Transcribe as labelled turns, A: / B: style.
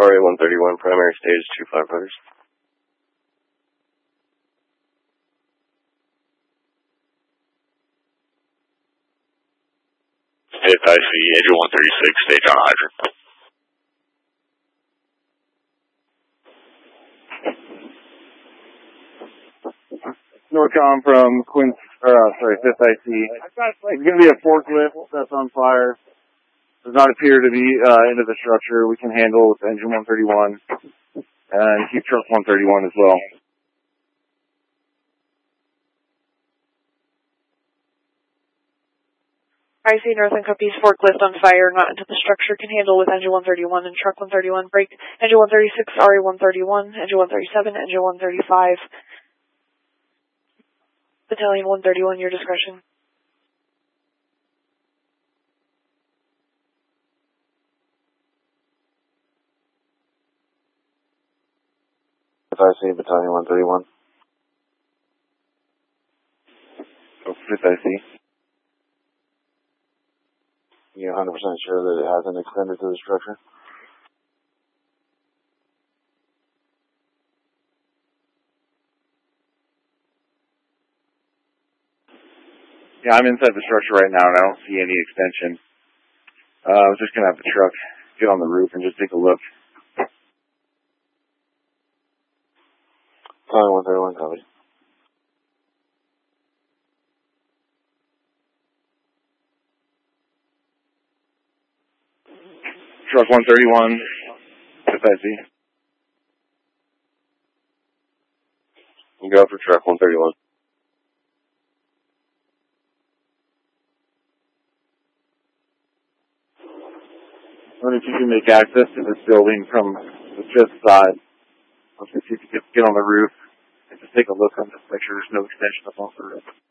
A: RA-131, primary stage, 2 firefighters.
B: Hit IC, engine 136, stage on hydrant.
C: Norcom from Quince, 5th IC. It's going to be a forklift that's on fire. Does not appear to be into the structure. We can handle with engine 131 and keep truck 131 as well.
D: IC North and Copies, forklift on fire, not into the structure, can handle with engine 131 and truck 131. Break engine 136, RA-131, engine 137, engine 135. Battalion 131, your discretion.
C: IC, Battalion 131. Oh, 5th IC. You're 100% sure that it hasn't extended to the structure? Yeah, I'm inside the structure right now, and I don't see any extension. I was just going to have the truck get on the roof and just take a look. Battalion 131, copy. Truck 131, 5th IC.
A: You go for truck 131.
C: I wonder if you can make access to this building from the 5th side. Let's see if you can get on the roof and just take a look and just make sure there's no extension up off the roof.